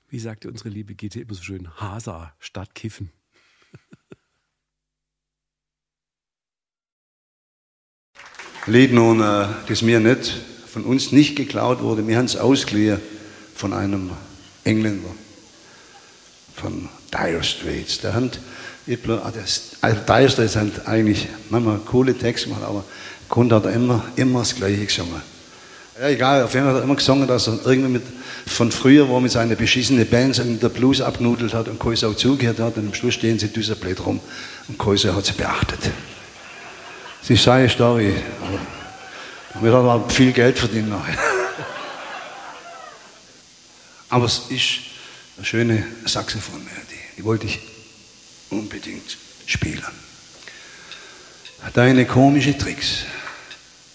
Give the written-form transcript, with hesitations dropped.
Wie sagte unsere liebe Gitte immer so schön, Hasa statt Kiffen. Lied nun, das mir nicht, von uns nicht geklaut wurde, wir haben es ausgeliehen von einem Engländer, von Dire Straits. Also Dire Straits haben eigentlich manchmal coole Texte gemacht, aber Grund hat er immer das Gleiche gesungen. Ja, egal, auf jeden Fall hat er immer gesungen, dass er irgendwie von früher, wo er mit seiner beschissenen Band der Blues abgenudelt hat und Käuser auch zugehört hat, und am Schluss stehen sie düserblöd rum und Käuser hat sie beachtet. Das ist seine Story. Damit hat er viel Geld verdient nachher. Aber es ist eine schöne Saxophonmelodie. Die wollte ich unbedingt spielen. Deine komischen Tricks.